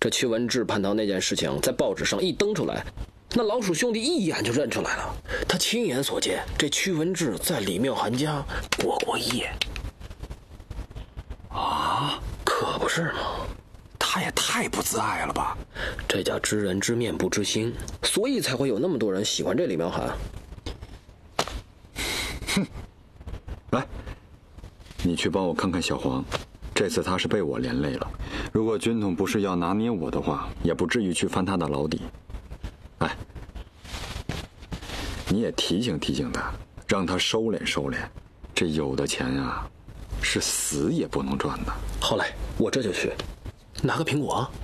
这屈文志叛逃那件事情在报纸上一登出来，那老鼠兄弟一眼就认出来了，他亲眼所见，这屈文志在李妙涵家过夜。 啊， 可不是嘛， 他也太不自爱了吧！ 这叫知人知面不知心，所以才会有那么多人喜欢这李妙涵。 哼，来，你去帮我看看小黄，这次他是被我连累了。如果军统不是要拿捏我的话，也不至于去翻他的老底。哎，你也提醒提醒他，让他收敛收敛。这有的钱啊，是死也不能赚的。 好嘞，我这就去。拿个苹果啊。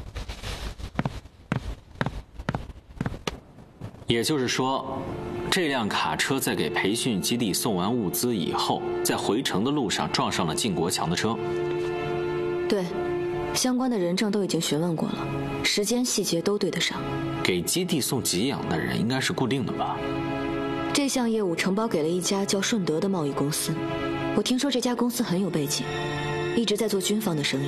也就是说，这辆卡车在给培训基地送完物资以后，在回程的路上撞上了靳国强的车。 对，相关的人证都已经询问过了，时间细节都对得上。 给基地送给养的人应该是固定的吧？ 这项业务承包给了一家叫顺德的贸易公司，我听说这家公司很有背景，一直在做军方的生意。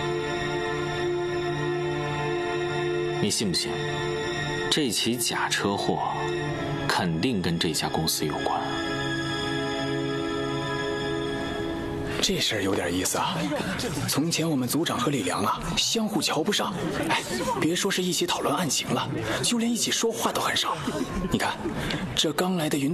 你信不信？这起假车祸肯定跟这家公司有关。 这事儿有点意思啊！从前我们组长和李良啊，相互瞧不上，哎，别说是一起讨论案情了，就连一起说话都很少。你看，这刚来的云